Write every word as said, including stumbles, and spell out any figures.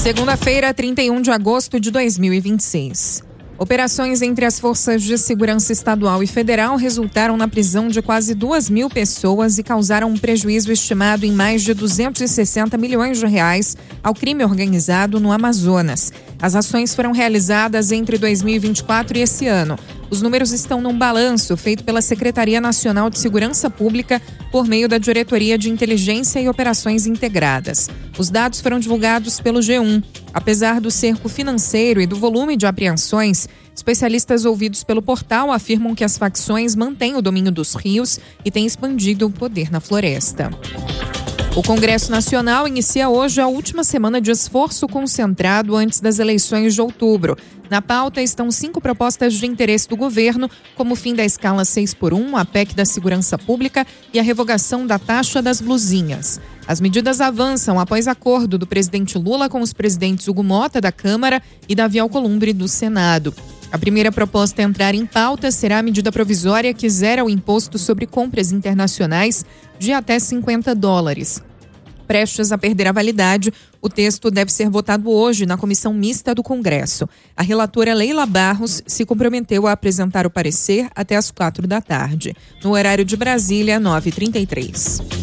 Segunda-feira, trinta e um de agosto de dois mil e vinte e seis. Operações entre as forças de segurança estadual e federal resultaram na prisão de quase duas mil pessoas e causaram um prejuízo estimado em mais de duzentos e sessenta milhões de reais ao crime organizado no Amazonas. As ações foram realizadas entre dois mil e vinte e quatro e esse ano. Os números estão num balanço feito pela Secretaria Nacional de Segurança Pública por meio da Diretoria de Inteligência e Operações Integradas. Os dados foram divulgados pelo G um. Apesar do cerco financeiro e do volume de apreensões, especialistas ouvidos pelo portal afirmam que as facções mantêm o domínio dos rios e têm expandido o poder na floresta. O Congresso Nacional inicia hoje a última semana de esforço concentrado antes das eleições de outubro. Na pauta estão cinco propostas de interesse do governo, como o fim da escala seis por um, a P E C da Segurança Pública e a revogação da taxa das blusinhas. As medidas avançam após acordo do presidente Lula com os presidentes Hugo Mota, da Câmara, e Davi Alcolumbre, do Senado. A primeira proposta a entrar em pauta será a medida provisória que zera o imposto sobre compras internacionais de até cinquenta dólares. Prestes a perder a validade, o texto deve ser votado hoje na comissão mista do Congresso. A relatora Leila Barros se comprometeu a apresentar o parecer até às quatro da tarde. No horário de Brasília, nove e trinta e três.